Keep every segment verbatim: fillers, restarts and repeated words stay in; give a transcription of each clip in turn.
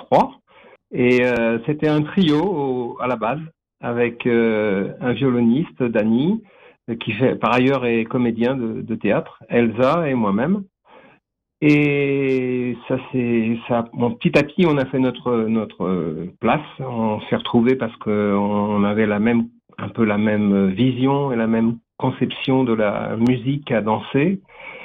trois. Et euh, c'était un trio au, à la base, avec euh, un violoniste, Dany, qui fait, par ailleurs est comédien de, de théâtre, Elsa et moi-même. Et ça, c'est ça. Bon, petit à petit, on a fait notre notre place. On s'est retrouvés parce que on avait la même, un peu la même vision et la même conception de la musique à danser.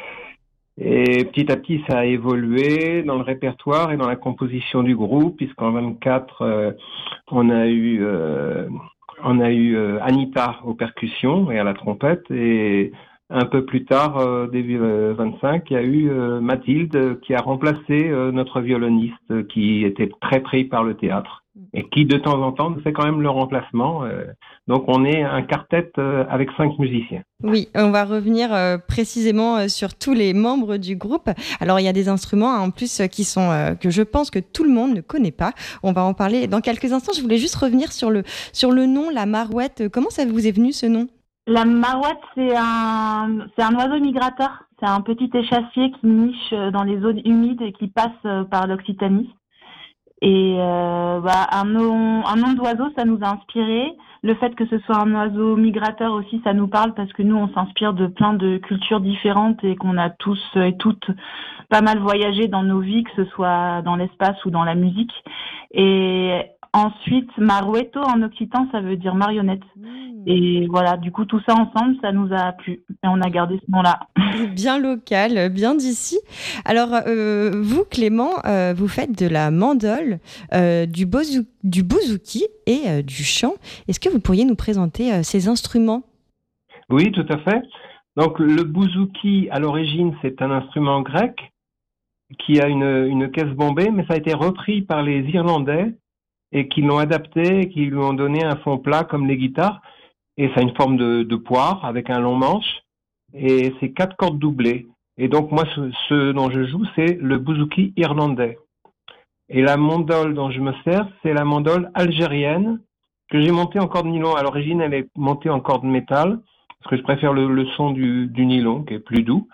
Et petit à petit, ça a évolué dans le répertoire et dans la composition du groupe, puisqu'en vingt-quatre, euh, on a eu, euh, on a eu euh, Anita aux percussions et à la trompette, et un peu plus tard, euh, début euh, vingt-cinq, il y a eu euh, Mathilde qui a remplacé euh, notre violoniste qui était très pris par le théâtre et qui, de temps en temps, nous fait quand même le remplacement. Euh, donc, on est un quartet euh, avec cinq musiciens. Oui, on va revenir euh, précisément euh, sur tous les membres du groupe. Alors, il y a des instruments hein, en plus euh, qui sont euh, que je pense que tout le monde ne connaît pas. On va en parler dans quelques instants. Je voulais juste revenir sur le sur le nom, la marouette. Comment ça vous est venu ce nom ? La marouette, c'est un, c'est un oiseau migrateur. C'est un petit échassier qui niche dans les zones humides et qui passe par l'Occitanie. Et euh, bah, un nom, un nom d'oiseau, ça nous a inspiré. Le fait que ce soit un oiseau migrateur aussi, ça nous parle parce que nous, on s'inspire de plein de cultures différentes et qu'on a tous et toutes pas mal voyagé dans nos vies, que ce soit dans l'espace ou dans la musique. Et ensuite, marouetto en occitan, ça veut dire marionnette. Mmh. Et voilà, du coup, tout ça ensemble, ça nous a plu. Et on a gardé ce nom-là. Bien local, bien d'ici. Alors, euh, vous, Clément, euh, vous faites de la mandole, euh, du, bouzou- du bouzouki et euh, du chant. Est-ce que vous pourriez nous présenter euh, ces instruments ? Oui, tout à fait. Donc, le bouzouki, à l'origine, c'est un instrument grec qui a une, une caisse bombée, mais ça a été repris par les Irlandais et qui l'ont adapté, qui lui ont donné un fond plat comme les guitares. Et ça a une forme de, de poire avec un long manche. Et c'est quatre cordes doublées. Et donc, moi, ce, ce dont je joue, c'est le bouzouki irlandais. Et la mandole dont je me sers, c'est la mandole algérienne que j'ai montée en corde nylon. À l'origine, elle est montée en corde métal parce que je préfère le, le son du, du nylon qui est plus doux.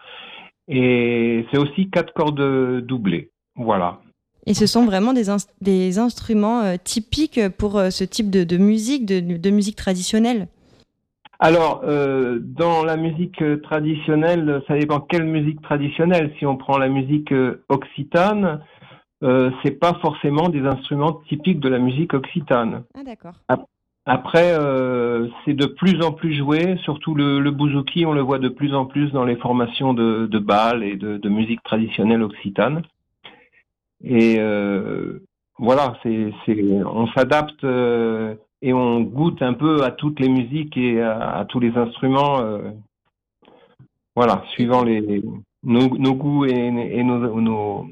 Et c'est aussi quatre cordes doublées. Voilà. Et ce sont vraiment des, ins- des instruments euh, typiques pour euh, ce type de, de musique, de, de musique traditionnelle ? Alors, euh, dans la musique traditionnelle, ça dépend quelle musique traditionnelle. Si on prend la musique occitane, euh, c'est pas forcément des instruments typiques de la musique occitane. Ah, d'accord. Après, euh, c'est de plus en plus joué, surtout le, le bouzouki, on le voit de plus en plus dans les formations de, de bal et de, de musique traditionnelle occitane. Et euh, voilà, c'est, c'est, on s'adapte euh, et on goûte un peu à toutes les musiques et à, à tous les instruments, euh, voilà, suivant les, les nos, nos goûts et, et nos, nos,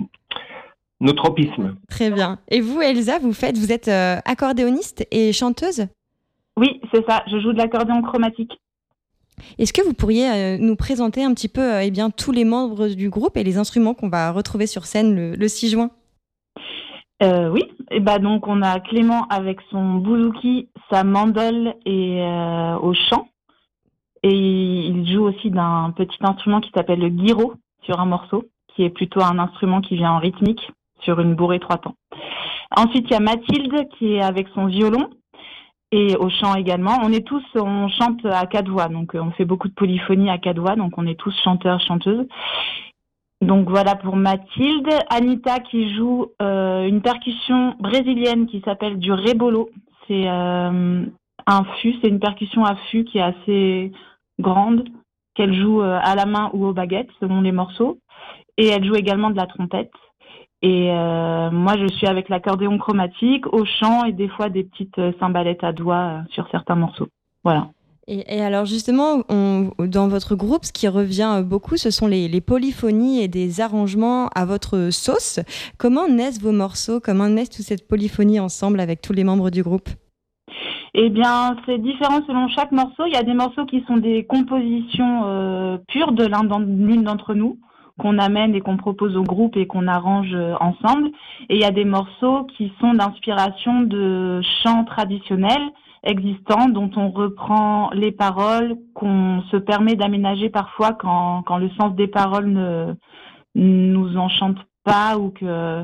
nos tropismes. Très bien. Et vous, Elsa, vous faites, vous êtes euh, accordéoniste et chanteuse ? Oui, c'est ça. Je joue de l'accordéon chromatique. Est-ce que vous pourriez euh, nous présenter un petit peu euh, eh bien, tous les membres du groupe et les instruments qu'on va retrouver sur scène le, le six juin ? euh, Oui, et bah donc on a Clément avec son bouzouki, sa mandole et euh, au chant. Et il joue aussi d'un petit instrument qui s'appelle le guiro sur un morceau, qui est plutôt un instrument qui vient en rythmique sur une bourrée trois temps. Ensuite, il y a Mathilde qui est avec son violon. Et au chant également. On est tous, on chante à quatre voix, donc on fait beaucoup de polyphonie à quatre voix, donc on est tous chanteurs, chanteuses. Donc voilà pour Mathilde. Anita qui joue euh, une percussion brésilienne qui s'appelle du rebolo. C'est euh, un fût, c'est une percussion à fût qui est assez grande, qu'elle joue euh, à la main ou aux baguettes selon les morceaux. Et elle joue également de la trompette. Et euh, moi, je suis avec l'accordéon chromatique, au chant et des fois des petites euh, cymbalettes à doigts euh, sur certains morceaux. Voilà. Et, et alors justement, on, dans votre groupe, ce qui revient beaucoup, ce sont les, les polyphonies et des arrangements à votre sauce. Comment naissent vos morceaux ? Comment naissent toute cette polyphonie ensemble avec tous les membres du groupe ? Eh bien, c'est différent selon chaque morceau. Il y a des morceaux qui sont des compositions euh, pures de l'un d'en, l'une d'entre nous, qu'on amène et qu'on propose au groupe et qu'on arrange ensemble. Et il y a des morceaux qui sont d'inspiration de chants traditionnels existants dont on reprend les paroles, qu'on se permet d'aménager parfois quand, quand le sens des paroles ne nous enchante pas ou que,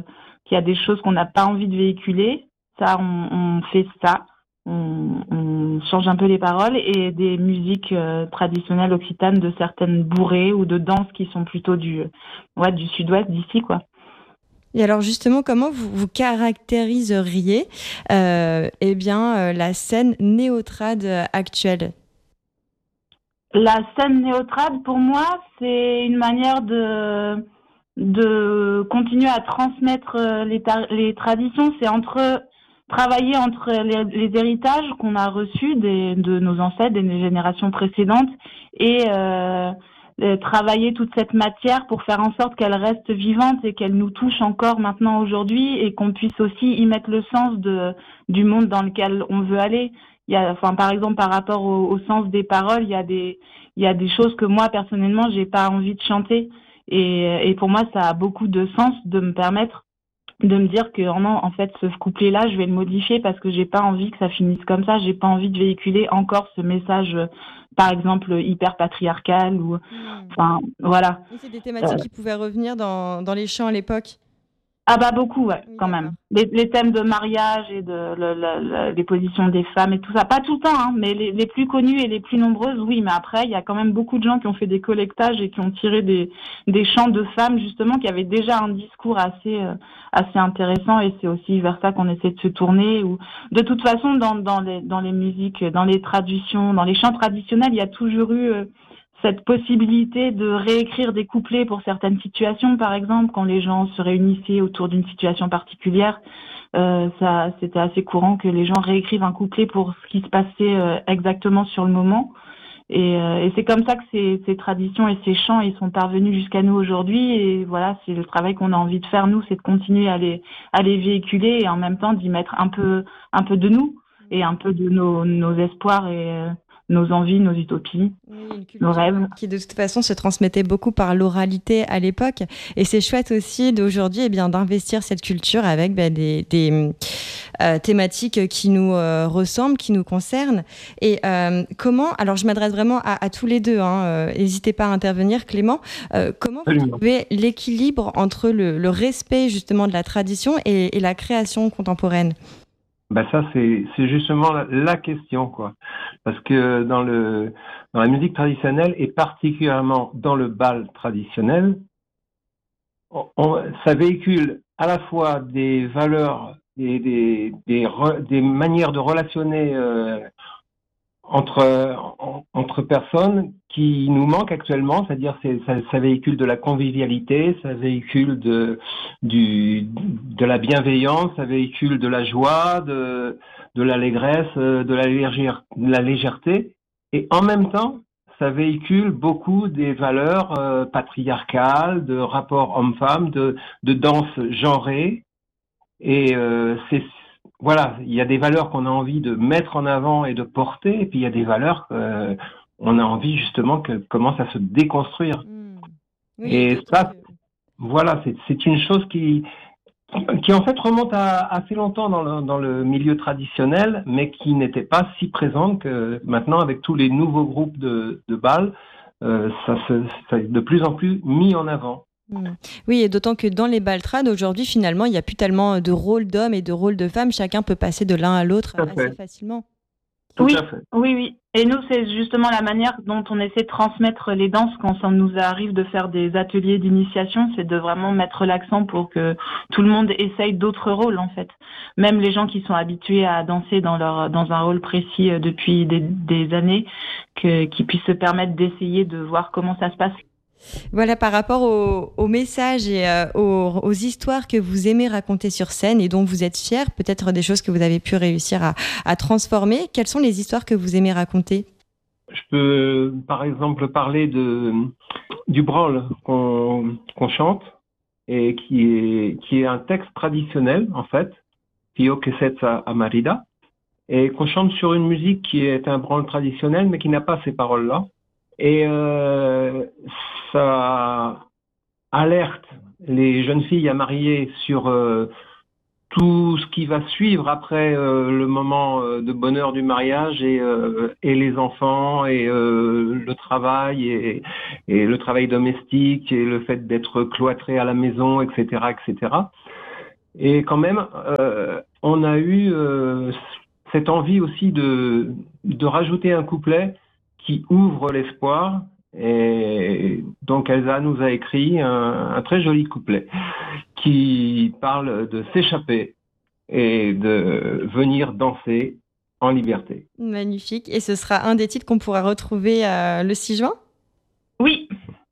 qu'il y a des choses qu'on n'a pas envie de véhiculer, ça, on, on fait ça. On, on change un peu les paroles et des musiques euh, traditionnelles occitanes de certaines bourrées ou de danses qui sont plutôt du, ouais, du sud-ouest d'ici, quoi. Et alors justement, comment vous, vous caractériseriez euh, eh bien, euh, la scène néotrad actuelle ? La scène néotrad, pour moi, c'est une manière de, de continuer à transmettre les, ta- les traditions. C'est entre travailler entre les, les héritages qu'on a reçus des, de nos ancêtres, des générations précédentes, et euh, travailler toute cette matière pour faire en sorte qu'elle reste vivante et qu'elle nous touche encore maintenant aujourd'hui et qu'on puisse aussi y mettre le sens de, du monde dans lequel on veut aller. Il y a, enfin, par exemple, par rapport au, au sens des paroles, il y a des, il y a des choses que moi, personnellement, j'ai pas envie de chanter. Et, et pour moi, ça a beaucoup de sens de me permettre de me dire que, oh non, en fait, ce couplet-là, je vais le modifier parce que j'ai pas envie que ça finisse comme ça. J'ai pas envie de véhiculer encore ce message, par exemple, hyper patriarcal ou, Mmh. enfin, voilà. Et c'est des thématiques Euh, qui pouvaient revenir dans, dans les chants à l'époque. Ah bah beaucoup, ouais, Oui, quand d'accord. même. Les, les thèmes de mariage et de le, le- le- les positions des femmes et tout ça, pas tout le temps, hein, mais les, les plus connues et les plus nombreuses, oui. Mais après, il y a quand même beaucoup de gens qui ont fait des collectages et qui ont tiré des, des chants de femmes justement qui avaient déjà un discours assez euh, assez intéressant. Et c'est aussi vers ça qu'on essaie de se tourner. Ou de toute façon, dans dans les dans les musiques, dans les traductions, dans les chants traditionnels, il y a toujours eu euh, cette possibilité de réécrire des couplets pour certaines situations, par exemple, quand les gens se réunissaient autour d'une situation particulière, euh, ça, c'était assez courant que les gens réécrivent un couplet pour ce qui se passait euh, exactement sur le moment. Et, euh, et c'est comme ça que ces, ces traditions et ces chants, ils sont parvenus jusqu'à nous aujourd'hui. Et voilà, c'est le travail qu'on a envie de faire, nous, c'est de continuer à les, à les véhiculer et en même temps d'y mettre un peu, un peu de nous et un peu de nos, nos espoirs et euh, nos envies, nos utopies. Oui, une Nos culture rêves. qui de toute façon se transmettait beaucoup par l'oralité à l'époque. Et c'est chouette aussi d'aujourd'hui eh bien, d'investir cette culture avec bah, des, des euh, thématiques qui nous euh, ressemblent, qui nous concernent. Et euh, comment, alors je m'adresse vraiment à, à tous les deux, hein, euh, n'hésitez pas à intervenir Clément, euh, comment vous Absolument. trouvez l'équilibre entre le, le respect justement de la tradition et, et la création contemporaine ? Ben ça, c'est c'est justement la, la question, quoi. Parce que dans le dans la musique traditionnelle et particulièrement dans le bal traditionnel, on, on- ça véhicule à la fois des valeurs, des des des, re- des manières de relationner euh, entre en- entre personnes qui nous manquent actuellement, c'est-à-dire c'est ça, ça véhicule de la convivialité, ça véhicule de du de la bienveillance, ça véhicule de la joie, de de l'allégresse, euh, de la légère, de la légèreté, et en même temps ça véhicule beaucoup des valeurs euh, patriarcales, de rapports homme-femme, de de danse genrée. Et euh, c'est voilà, il y a des valeurs qu'on a envie de mettre en avant et de porter, et puis il y a des valeurs qu'on a envie justement que commencent à se déconstruire. Mmh. Oui, et Et d'autant ça, que... voilà, c'est c'est une chose qui qui en fait remonte à assez longtemps dans le, dans le milieu traditionnel, mais qui n'était pas si présente que maintenant avec tous les nouveaux groupes de, de bal, euh, ça se ça est de plus en plus mis en avant. Mmh. Oui, et d'autant que dans les baltrades, aujourd'hui, finalement, il n'y a plus tellement de rôle d'homme et de rôle de femme. Chacun peut passer de l'un à l'autre Tout à assez fait. facilement. Tout Oui, à fait. oui, oui. Et nous, c'est justement la manière dont on essaie de transmettre les danses quand ça nous arrive de faire des ateliers d'initiation, c'est de vraiment mettre l'accent pour que tout le monde essaye d'autres rôles, en fait. Même les gens qui sont habitués à danser dans leur dans un rôle précis euh, depuis des, des années, que, qui puissent se permettre d'essayer de voir comment ça se passe. Voilà, par rapport aux, aux messages et euh, aux, aux histoires que vous aimez raconter sur scène et dont vous êtes fiers, peut-être des choses que vous avez pu réussir à, à transformer, quelles sont les histoires que vous aimez raconter ? Je peux, par exemple, parler de, du branle qu'on qu'on chante et qui est, qui est un texte traditionnel, en fait, Pio que setza amarida, et qu'on chante sur une musique qui est un branle traditionnel, mais qui n'a pas ces paroles-là. Et euh, ça alerte les jeunes filles à marier sur euh, tout ce qui va suivre après euh, le moment euh, de bonheur du mariage et, euh, et les enfants et euh, le travail et, et le travail domestique et le fait d'être cloîtré à la maison, et cetera, et cetera. Et quand même, euh, on a eu euh, cette envie aussi de, de rajouter un couplet qui ouvre l'espoir. Et donc Elsa nous a écrit un, un très joli couplet qui parle de s'échapper et de venir danser en liberté. Magnifique. Et ce sera un des titres qu'on pourra retrouver euh, le six juin ? Oui.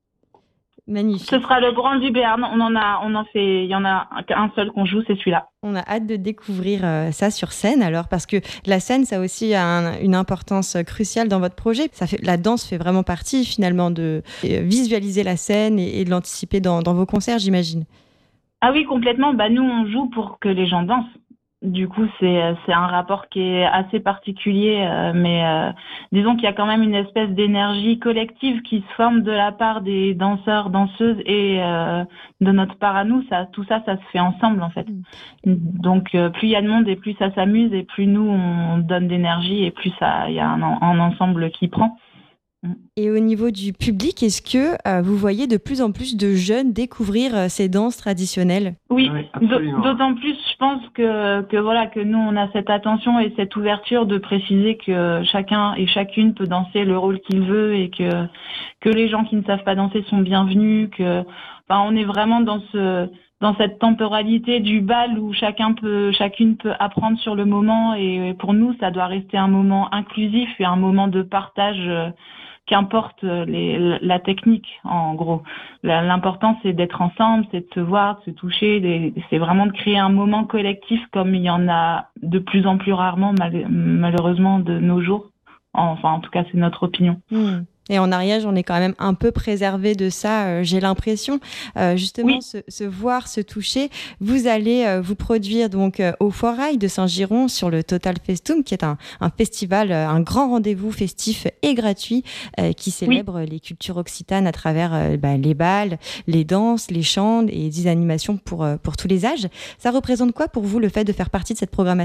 Magnifique. Ce sera le Grand du Béarn. On en a, on en fait, il y en a un seul qu'on joue, c'est celui-là. On a hâte de découvrir euh, ça sur scène alors, parce que la scène, ça a aussi un, une importance cruciale dans votre projet. Ça fait, la danse fait vraiment partie finalement de euh, visualiser la scène et, et de l'anticiper dans, dans vos concerts, j'imagine. Ah oui, complètement. Bah, nous, on joue pour que les gens dansent. Du coup, c'est, c'est un rapport qui est assez particulier, euh, mais euh, disons qu'il y a quand même une espèce d'énergie collective qui se forme de la part des danseurs, danseuses et euh, de notre part à nous. Ça, tout ça, ça se fait ensemble en fait. Mmh. Donc, euh, plus il y a de monde et plus ça s'amuse et plus nous, on donne d'énergie et plus ça, il y a un, un ensemble qui prend. Et au niveau du public, est-ce que euh, vous voyez de plus en plus de jeunes découvrir euh, ces danses traditionnelles ? Oui, oui d'autant plus, je pense que, que voilà que nous on a cette attention et cette ouverture de préciser que chacun et chacune peut danser le rôle qu'il veut et que que les gens qui ne savent pas danser sont bienvenus. Que, enfin, on est vraiment dans ce dans cette temporalité du bal où chacun peut, chacune peut apprendre sur le moment et pour nous ça doit rester un moment inclusif et un moment de partage. Euh, Qu'importe les, la technique, en gros. L'important, c'est d'être ensemble, c'est de se voir, de se toucher. C'est vraiment de créer un moment collectif comme il y en a de plus en plus rarement, mal, malheureusement, de nos jours. Enfin, en tout cas, c'est notre opinion. Mmh. Et en Ariège, on est quand même un peu préservé de ça, euh, j'ai l'impression. Euh, justement, oui. se, se voir, se toucher. Vous allez euh, vous produire donc euh, au Foirail de Saint-Giron sur le Total Festum, qui est un, un festival, euh, un grand rendez-vous festif et gratuit euh, qui célèbre oui. les cultures occitanes à travers euh, bah, les bals, les danses, les chants et des animations pour, euh, pour tous les âges. Ça représente quoi pour vous le fait de faire partie de cette programmation ?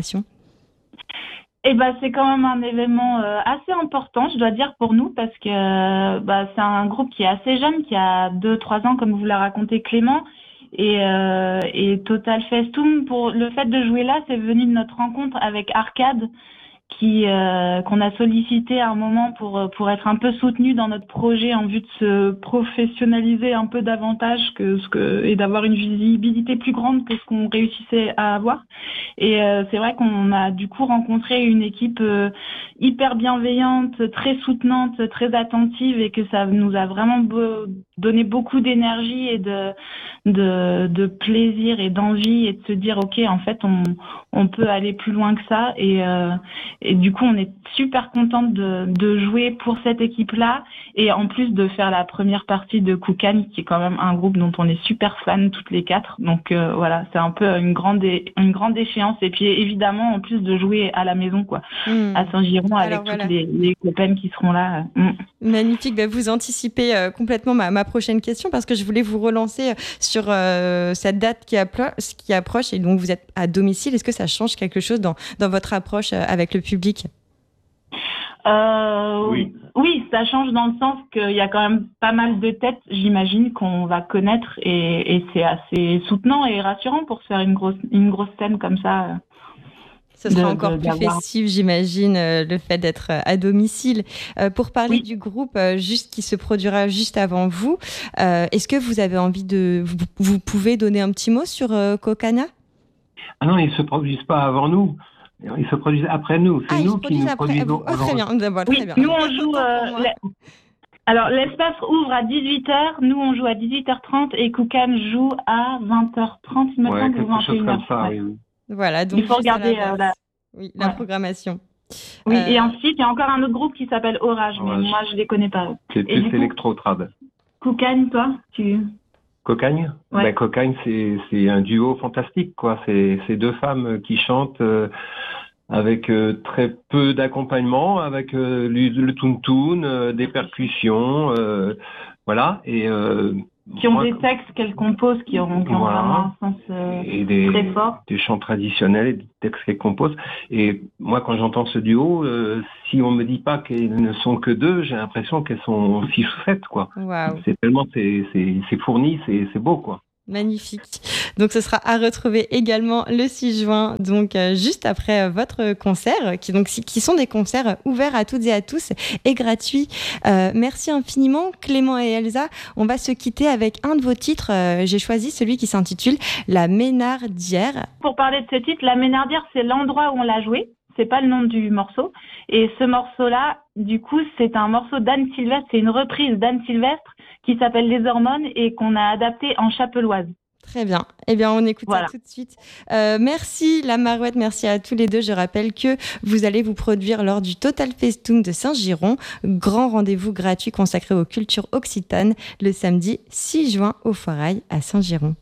Eh ben, c'est quand même un événement euh, assez important, je dois dire, pour nous, parce que euh, bah, c'est un groupe qui est assez jeune, qui a deux trois ans, comme vous l'a raconté Clément. Et, euh, et Total Festum, pour le fait de jouer là, c'est venu de notre rencontre avec Arcade, qui euh, qu'on a sollicité à un moment pour pour être un peu soutenu dans notre projet en vue de se professionnaliser un peu davantage que ce que et d'avoir une visibilité plus grande que ce qu'on réussissait à avoir. Et euh, c'est vrai qu'on a du coup rencontré une équipe euh, hyper bienveillante, très soutenante, très attentive et que ça nous a vraiment be- donné beaucoup d'énergie et de de de plaisir et d'envie et de se dire ok, en fait on on peut aller plus loin que ça et euh, et du coup on est super contente de de jouer pour cette équipe là et en plus de faire la première partie de Koukan qui est quand même un groupe dont on est super fan toutes les quatre. Donc euh, voilà, c'est un peu une grande é- une grande échéance et puis évidemment en plus de jouer à la maison quoi, mmh. à Saint-Giron avec Alors, toutes voilà. les les copains qui seront là. Mmh. Magnifique, bah, vous anticipez euh, complètement ma ma prochaine question parce que je voulais vous relancer sur euh, cette date qui, appro- qui approche et donc vous êtes à domicile. Est-ce que ça change quelque chose dans, dans votre approche avec le public ? euh, oui. oui, ça change dans le sens qu'il y a quand même pas mal de têtes, j'imagine, qu'on va connaître et, et c'est assez soutenant et rassurant pour se faire une grosse, une grosse scène comme ça. Ce sera de, encore de, plus d'avoir... festif, j'imagine, euh, le fait d'être euh, à domicile. Euh, pour parler oui. du groupe euh, juste qui se produira juste avant vous, euh, est-ce que vous avez envie de... Vous, vous pouvez donner un petit mot sur euh, Kokana ? Ah non, ils ne se produisent pas avant nous. Ils se produisent après nous. C'est ah, nous qui nous après. produisons ah, vous... oh, très bien, d'abord, oui, très bien. Nous, on joue... Euh, la... Alors, l'espace ouvre à dix-huit heures. Nous, on joue à dix-huit heures trente et Koukan joue à vingt heures trente, il me ouais, semble, ou vingt et une heures. Comme ça, ouais. oui. Voilà, donc il faut regarder la, euh, la... Oui, la ouais. programmation. Oui, euh... et ensuite, il y a encore un autre groupe qui s'appelle Orage, Orage. mais moi, je ne les connais pas. C'est plus électro-trad. Koukan, toi tu... Cocagne ouais. ben, Cocagne, c'est, c'est un duo fantastique, quoi. C'est, c'est deux femmes qui chantent euh, avec euh, très peu d'accompagnement, avec euh, le, le toun-toun, euh, des percussions, euh, voilà. Et, euh, qui ont moi, des textes qu'elles composent, qui auront, qui voilà. ont vraiment un sens euh, et des, très fort. Des chants traditionnels et des textes qu'elles composent. Et moi, quand j'entends ce duo, euh, si on me dit pas qu'elles ne sont que deux, j'ai l'impression qu'elles sont six ou sept, quoi. Wow. C'est tellement, c'est, c'est, c'est fourni, c'est, c'est beau, quoi. Magnifique. Donc ce sera à retrouver également le six juin, donc euh, juste après euh, votre concert, qui, donc, qui sont des concerts ouverts à toutes et à tous et gratuits. Euh, merci infiniment Clément et Elsa. On va se quitter avec un de vos titres. Euh, j'ai choisi celui qui s'intitule La Ménardière. Pour parler de ce titre, La Ménardière, c'est l'endroit où on l'a joué. C'est pas le nom du morceau. Et ce morceau-là, du coup, c'est un morceau d'Anne Sylvestre. C'est une reprise d'Anne Sylvestre qui s'appelle Les Hormones et qu'on a adapté en chapelloise. Très bien. Eh bien, on écoute voilà. ça tout de suite. Euh, merci la Marouette, merci à tous les deux. Je rappelle que vous allez vous produire lors du Total Festum de Saint-Giron, grand rendez-vous gratuit consacré aux cultures occitanes, le samedi six juin au Foirail à Saint-Giron.